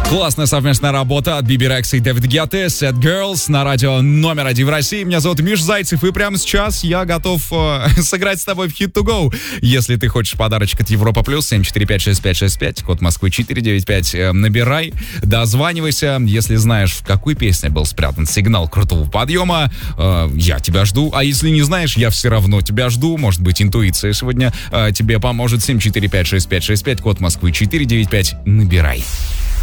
Классная совместная работа от Биби Рекса и Дэвид Гетты, Sad Girls на радио номер 1 в России. Меня зовут Миш Зайцев, и прямо сейчас я готов сыграть с тобой в Hit to Go. Если ты хочешь подарочек от Европа Плюс, 7456565, код Москвы 495, набирай, дозванивайся. Если знаешь, в какой песне был спрятан сигнал крутого подъема, я тебя жду. А если не знаешь, я все равно тебя жду. Может быть, интуиция сегодня тебе поможет. 7456565, код Москвы 495, набирай.